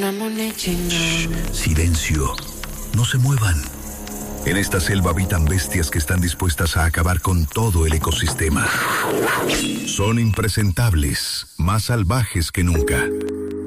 Shh, silencio. No se muevan. En esta selva habitan bestias que están dispuestas a acabar con todo el ecosistema. Son impresentables, más salvajes que nunca.